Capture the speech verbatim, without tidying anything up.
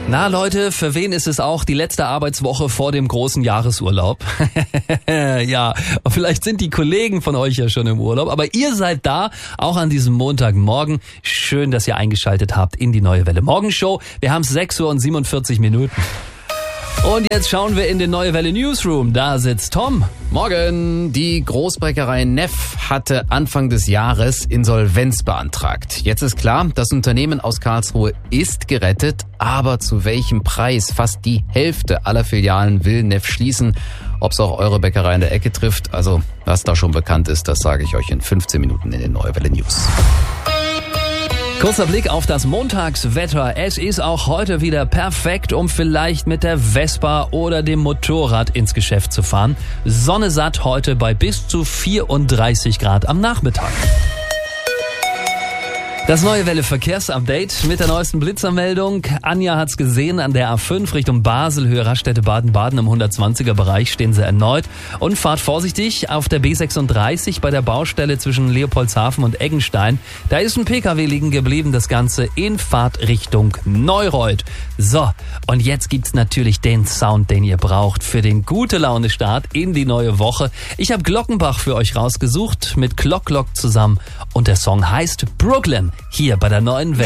Na Leute, für wen ist es auch die letzte Arbeitswoche vor dem großen Jahresurlaub? Ja, vielleicht sind die Kollegen von euch ja schon im Urlaub, aber ihr seid da, auch an diesem Montagmorgen. Schön, dass ihr eingeschaltet habt in die Neue Welle Morgenshow. Wir haben sechs Uhr und siebenundvierzig Minuten. Und jetzt schauen wir in den Neue Welle Newsroom. Da sitzt Tom. Morgen. Die Großbäckerei Neff hatte Anfang des Jahres Insolvenz beantragt. Jetzt ist klar, das Unternehmen aus Karlsruhe ist gerettet, aber zu welchem Preis? Fast die Hälfte aller Filialen will Neff schließen. Ob es auch eure Bäckerei in der Ecke trifft, also was da schon bekannt ist, das sage ich euch in fünfzehn Minuten in den Neue Welle News. Kurzer Blick auf das Montagswetter. Es ist auch heute wieder perfekt, um vielleicht mit der Vespa oder dem Motorrad ins Geschäft zu fahren. Sonne satt heute bei bis zu vierunddreißig Grad am Nachmittag. Das Neue Welle Verkehrsupdate mit der neuesten Blitzermeldung. Anja hat's gesehen, an der A fünf Richtung Basel, Höhe Raststätte Baden-Baden im hundertzwanziger Bereich stehen sie erneut. Und fahrt vorsichtig auf der B sechsunddreißig bei der Baustelle zwischen Leopoldshafen und Eggenstein. Da ist ein Pkw liegen geblieben, das Ganze in Fahrtrichtung Neureuth. So, und jetzt gibt's natürlich den Sound, den ihr braucht für den Gute-Laune-Start in die neue Woche. Ich habe Glockenbach für euch rausgesucht mit Glock Glock zusammen und der Song heißt Brooklyn. Hier bei der Neuen Welle.